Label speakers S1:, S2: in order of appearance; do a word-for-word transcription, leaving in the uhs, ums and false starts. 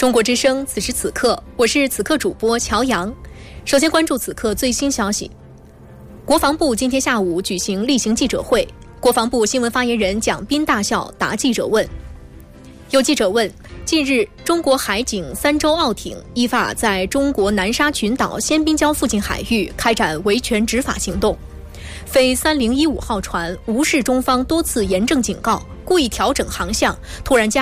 S1: 中国之声，此时此刻，我是此刻主播乔阳。首先关注此刻最新消息。国防部今天下午举行例行记者会，国防部新闻发言人蒋斌大校答记者问。有记者问，近日中国海警三艘澳艇依法在中国南沙群岛仙宾礁附近海域开展维权执法行动，非三零一五号船无视中方多次严正警告，故意调整航向，突然加